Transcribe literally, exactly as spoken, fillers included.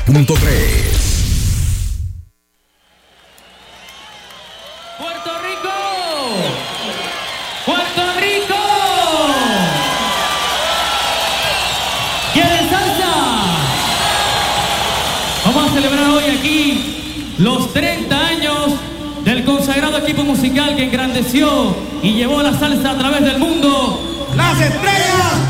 Punto tres. Puerto Rico, Puerto Rico, ¿quieren salsa? Vamos a celebrar hoy aquí los treinta años del consagrado equipo musical que engrandeció y llevó la salsa a través del mundo. Las estrellas